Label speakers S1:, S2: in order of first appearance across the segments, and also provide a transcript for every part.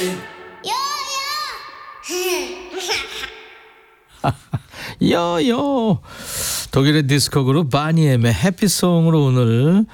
S1: 여요. 독일의 디스코 그룹 바니엠의 해피송으로 오늘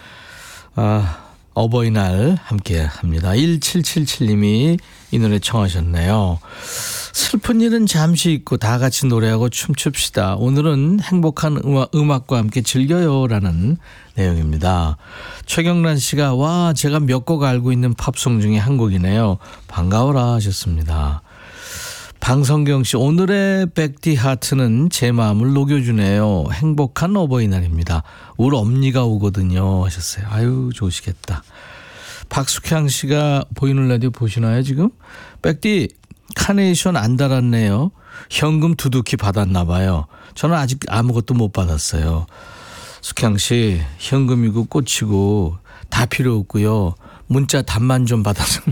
S1: 어버이날 함께 합니다. 1777님이 이 노래 청하셨네요. 슬픈 일은 잠시 잊고 다 같이 노래하고 춤춥시다. 오늘은 행복한 음악과 함께 즐겨요 라는 내용입니다. 최경란 씨가 와 제가 몇 곡 알고 있는 팝송 중에 한 곡이네요. 반가워라 하셨습니다. 방성경 씨 오늘의 백디 하트는 제 마음을 녹여주네요. 행복한 어버이날입니다. 우리 엄니가 오거든요 하셨어요. 아유 좋으시겠다. 박숙향 씨가 보이는 라디오 보시나요 지금? 백디 카네이션 안 달았네요. 현금 두둑히 받았나 봐요. 저는 아직 아무것도 못 받았어요. 숙향 씨 현금이고 꽃이고 다 필요 없고요. 문자 답만 좀 받았으면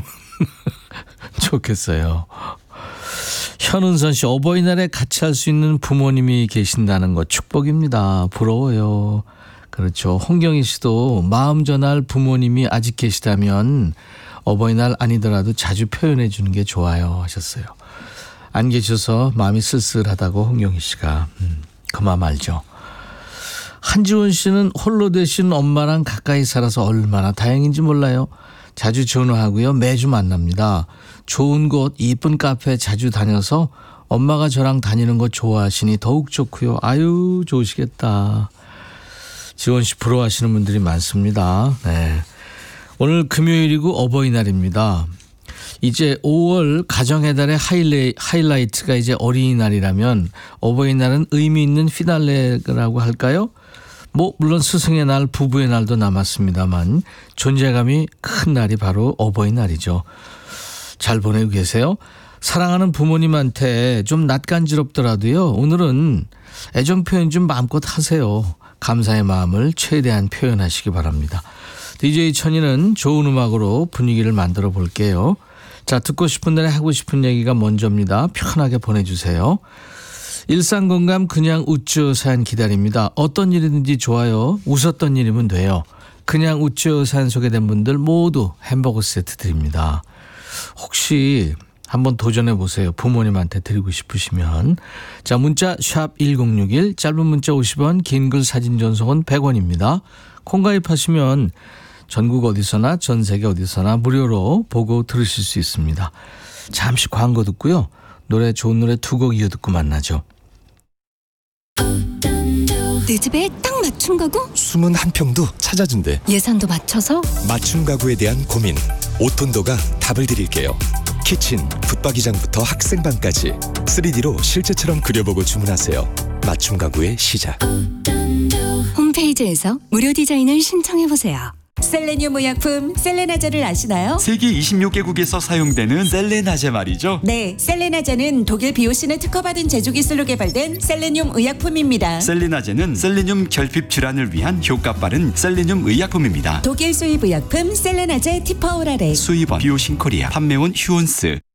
S1: 좋겠어요. 현은선 씨 어버이날에 같이 할 수 있는 부모님이 계신다는 거 축복입니다. 부러워요. 그렇죠. 홍경희 씨도 마음 전할 부모님이 아직 계시다면 어버이날 아니더라도 자주 표현해 주는 게 좋아요 하셨어요. 안 계셔서 마음이 쓸쓸하다고 홍경희 씨가 그 마음 알죠. 한지원 씨는 홀로 되신 엄마랑 가까이 살아서 얼마나 다행인지 몰라요. 자주 전화하고요. 매주 만납니다. 좋은 곳 이쁜 카페 자주 다녀서 엄마가 저랑 다니는 거 좋아하시니 더욱 좋고요. 아유 좋으시겠다. 지원 씨 부러워하시는 분들이 많습니다. 네. 오늘 금요일이고 어버이날입니다. 이제 5월 가정의 달의 하이라이트가 이제 어린이날이라면 어버이날은 의미 있는 피날레라고 할까요? 뭐 물론 스승의 날, 부부의 날도 남았습니다만 존재감이 큰 날이 바로 어버이날이죠. 잘 보내고 계세요? 사랑하는 부모님한테 좀 낯간지럽더라도요. 오늘은 애정 표현 좀 마음껏 하세요. 감사의 마음을 최대한 표현하시기 바랍니다. DJ 천이는 좋은 음악으로 분위기를 만들어 볼게요. 자, 듣고 싶은 노래 하고 싶은 얘기가 먼저입니다. 편하게 보내주세요. 일상공감 그냥 웃죠 사연 기다립니다. 어떤 일이든지 좋아요. 웃었던 일이면 돼요. 그냥 웃죠 사연 소개된 분들 모두 햄버거 세트 드립니다. 혹시 한번 도전해 보세요. 부모님한테 드리고 싶으시면. 자, 문자 샵 1061 짧은 문자 50원 긴 글 사진 전송은 100원입니다. 콩 가입하시면 전국 어디서나 전 세계 어디서나 무료로 보고 들으실 수 있습니다. 잠시 광고 듣고요. 좋은 노래 두 곡 이어 듣고 만나죠.
S2: 내 집에 딱 맞춤 가구?
S3: 숨은 한 평도 찾아준대.
S2: 예산도 맞춰서?
S3: 맞춤 가구에 대한 고민 오톤도가 답을 드릴게요. 키친, 붙박이장부터 학생방까지 3D로 실제처럼 그려보고 주문하세요. 맞춤 가구의 시작.
S2: 홈페이지에서 무료 디자인을 신청해보세요.
S4: 셀레늄 의약품 셀레나제를 아시나요?
S5: 세계 26개국에서 사용되는 셀레나제 말이죠.
S4: 네, 셀레나제는 독일 비오신을 특허받은 제조기술로 개발된 셀레늄 의약품입니다.
S5: 셀레나제는 셀레늄 결핍 질환을 위한 효과 빠른 셀레늄 의약품입니다.
S4: 독일 수입 의약품 셀레나제 티퍼오라레.
S5: 수입원 비오신 코리아, 판매원 휴온스.